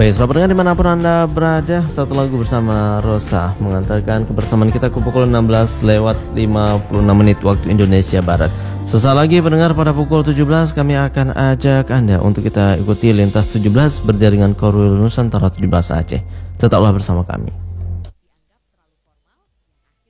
Baik, selamat pendengar dimanapun Anda berada. Satu lagu bersama Rosa mengantarkan kebersamaan kita ke pukul 16 lewat 56 menit waktu Indonesia Barat. Sesaat lagi pendengar, pada pukul 17 kami akan ajak Anda untuk kita ikuti Lintas 17 berjaringan Korwil Nusantara 17 Aceh. Tetaplah bersama kami.